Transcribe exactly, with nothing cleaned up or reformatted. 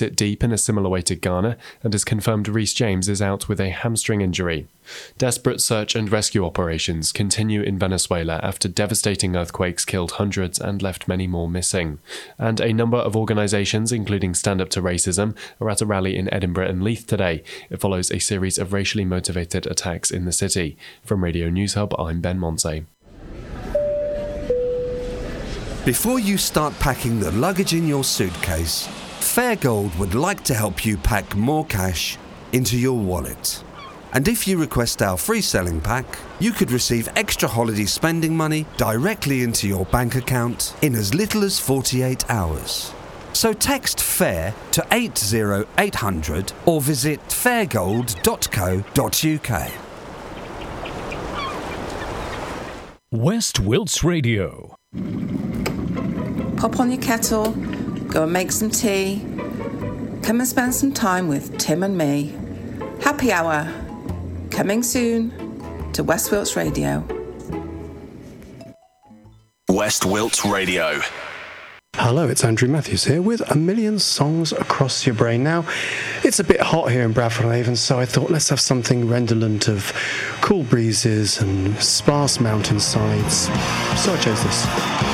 sit deep in a similar way to Ghana and has confirmed Reece James is out with a hamstring injury. Desperate search and rescue operations continue in Venezuela after devastating earthquakes killed hundreds and left many more missing. And a number of organisations, including Stand Up to Racism, are at a rally in Edinburgh and Leith today. It follows a series of racially motivated attacks in the city. From Radio News Hub, I'm Ben Monse. Before you start packing the luggage in your suitcase, Fairgold would like to help you pack more cash into your wallet. And if you request our free selling pack, you could receive extra holiday spending money directly into your bank account in as little as forty-eight hours. So text FAIR to eight zero eight hundred or visit fairgold dot co dot uk. West Wilts Radio. Pop on your kettle, go and make some tea. Come and spend some time with Tim and me. Happy Hour. Coming soon to West Wilts Radio. West Wilts Radio. Hello, it's Andrew Matthews here with A Million Songs Across Your Brain. Now, it's a bit hot here in Bradford-on-Avon, so I thought let's have something redolent of cool breezes and sparse mountainsides. So I chose this.